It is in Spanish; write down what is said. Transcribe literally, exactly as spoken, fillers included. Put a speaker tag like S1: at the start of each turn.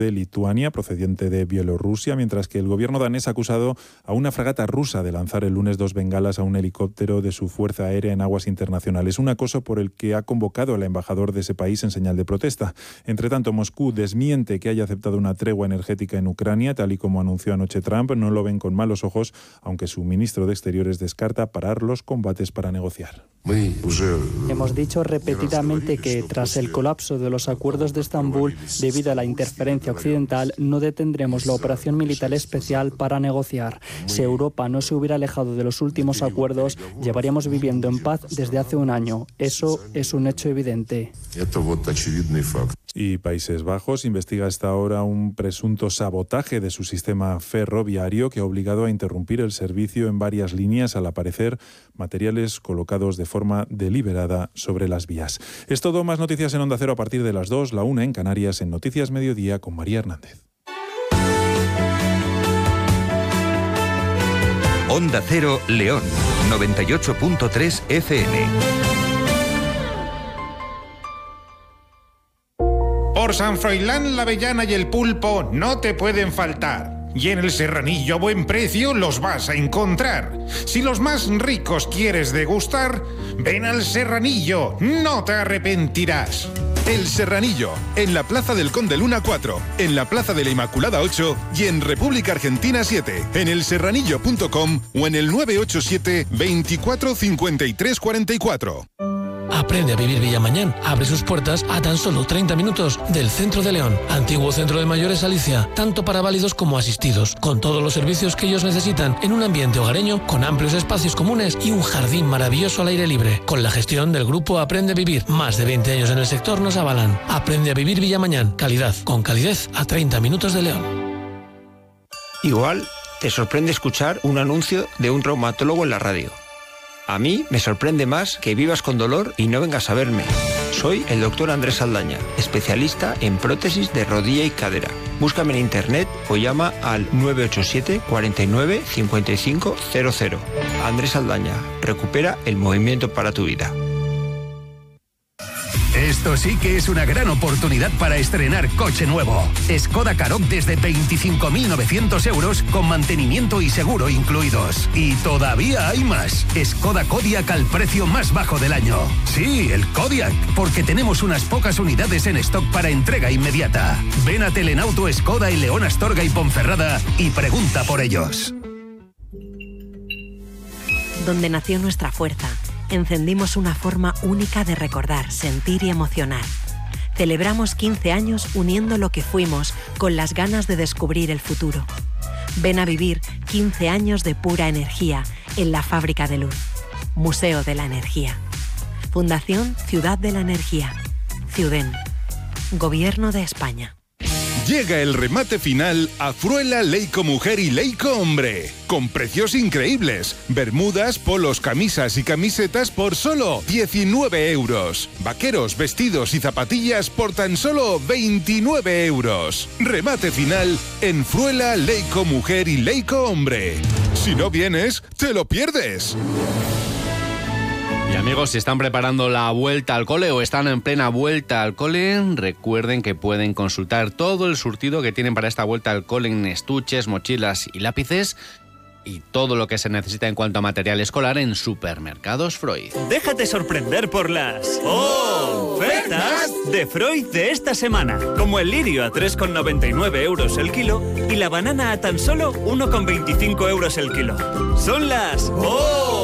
S1: de Lituania, procedente de Bielorrusia, mientras que el gobierno danés ha acusado a una fragata rusa de lanzar el lunes dos bengalas a un helicóptero de su fuerza aérea en aguas internacionales, un acoso por el que ha convocado al embajador de ese país en señal de protesta. Entre tanto, Moscú desmiente que haya aceptado una tregua energética en Ucrania, tal y como anunció anoche Trump. No lo ven con malos ojos, aunque su ministro de Exteriores descarta parar los combates para negociar.
S2: Hemos dicho repetidamente que tras el colapso de los acuerdos de Estambul, debido a la interferencia occidental, no detendremos la operación militar especial para negociar. Si Europa no se hubiera alejado de los últimos acuerdos, llevaríamos viviendo en paz desde hace un año. Eso es un hecho evidente.
S1: Y Países Bajos investiga hasta ahora un presunto sabotaje de su sistema ferroviario que ha obligado a interrumpir el servicio en varias líneas al aparecer materiales colocados de forma deliberada sobre las vías. Es todo, más noticias en Onda Cero a partir de las dos, la una en Canarias, en Noticias Mediodía con María Hernández.
S3: Onda Cero León, noventa y ocho punto tres F M.
S4: Por San Froilán, la avellana y el pulpo no te pueden faltar. Y en el Serranillo a buen precio los vas a encontrar. Si los más ricos quieres degustar, ven al Serranillo, no te arrepentirás.
S5: El Serranillo, en la Plaza del Conde Luna cuatro, en la Plaza de la Inmaculada ocho y en República Argentina siete, en el serranillo punto com o en el nueve ocho siete, veinticuatro, cincuenta y tres, cuarenta y cuatro.
S6: Aprende a vivir Villamañán. Abre sus puertas a tan solo treinta minutos del centro de León. Antiguo centro de mayores Alicia, tanto para válidos como asistidos, con todos los servicios que ellos necesitan en un ambiente hogareño, con amplios espacios comunes y un jardín maravilloso al aire libre. Con la gestión del grupo Aprende a Vivir, más de veinte años en el sector nos avalan. Aprende a vivir Villamañán. Calidad, con calidez a treinta minutos de León.
S7: Igual te sorprende escuchar un anuncio de un traumatólogo en la radio. A mí me sorprende más que vivas con dolor y no vengas a verme. Soy el doctor Andrés Saldaña, especialista en prótesis de rodilla y cadera. Búscame en internet o llama al nueve ocho siete, cuarenta y nueve, cincuenta y cinco cero cero. Andrés Saldaña, recupera el movimiento para tu vida.
S8: Esto sí que es una gran oportunidad para estrenar coche nuevo. Skoda Karoq desde veinticinco mil novecientos euros con mantenimiento y seguro incluidos. Y todavía hay más. Skoda Kodiaq al precio más bajo del año. Sí, el Kodiaq, porque tenemos unas pocas unidades en stock para entrega inmediata. Ven a Telenauto Skoda en León, Astorga y Ponferrada y pregunta por ellos.
S9: Donde nació nuestra fuerza, encendimos una forma única de recordar, sentir y emocionar. Celebramos quince años uniendo lo que fuimos con las ganas de descubrir el futuro. Ven a vivir quince años de pura energía en la Fábrica de Luz. Museo de la Energía. Fundación Ciudad de la Energía. Ciuden. Gobierno de España.
S5: Llega el remate final a Fruela Leico Mujer y Leico Hombre, con precios increíbles. Bermudas, polos, camisas y camisetas por solo diecinueve euros. Vaqueros, vestidos y zapatillas por tan solo veintinueve euros. Remate final en Fruela Leico Mujer y Leico Hombre. Si no vienes, te lo pierdes.
S10: Y amigos, si están preparando la vuelta al cole o están en plena vuelta al cole, recuerden que pueden consultar todo el surtido que tienen para esta vuelta al cole en estuches, mochilas y lápices y todo lo que se necesita en cuanto a material escolar en Supermercados Freud.
S11: Déjate sorprender por las ofertas de Freud de esta semana, como el lirio a tres con noventa y nueve euros el kilo y la banana a tan solo uno con veinticinco euros el kilo. Son las